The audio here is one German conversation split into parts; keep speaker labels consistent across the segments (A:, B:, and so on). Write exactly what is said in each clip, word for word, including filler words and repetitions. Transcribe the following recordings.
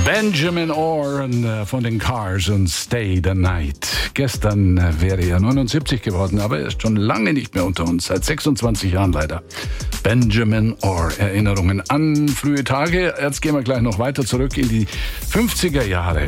A: Benjamin Orr von den Cars und Stay the Night. Gestern wäre er neunundsiebzig geworden, aber er ist schon lange nicht mehr unter uns, seit sechsundzwanzig Jahren leider. Benjamin Orr, Erinnerungen an frühe Tage. Jetzt gehen wir gleich noch weiter zurück in die fünfziger Jahre.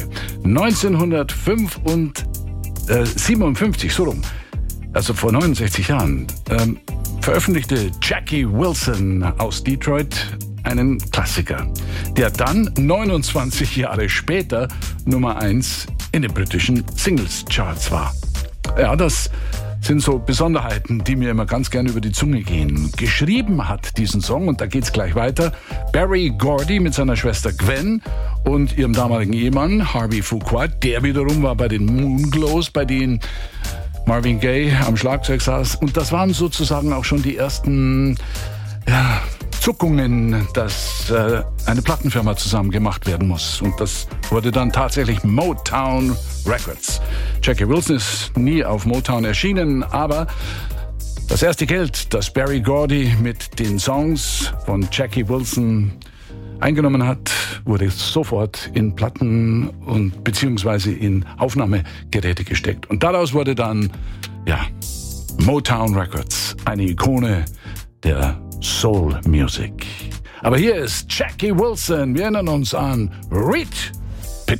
A: neunzehnhundertsiebenundfünfzig, so rum, also vor neunundsechzig Jahren, ähm, veröffentlichte Jackie Wilson aus Detroit einen Klassiker, der dann neunundzwanzig Jahre später Nummer eins in den britischen Singles-Charts war. Ja, das sind so Besonderheiten, die mir immer ganz gerne über die Zunge gehen. Geschrieben hat diesen Song, und da geht's gleich weiter, Berry Gordy mit seiner Schwester Gwen und ihrem damaligen Ehemann Harvey Fuqua. Der wiederum war bei den Moonglows, bei denen Marvin Gaye am Schlagzeug saß. Und das waren sozusagen auch schon die ersten, ja, Zuckungen, dass äh, eine Plattenfirma zusammen gemacht werden muss. Und das wurde dann tatsächlich Motown Records. Jackie Wilson ist nie auf Motown erschienen, aber das erste Geld, das Berry Gordy mit den Songs von Jackie Wilson eingenommen hat, wurde sofort in Platten und beziehungsweise in Aufnahmegeräte gesteckt. Und daraus wurde dann, ja, Motown Records, eine Ikone der Soul Music. Aber hier ist Jackie Wilson. Wir erinnern uns an Reach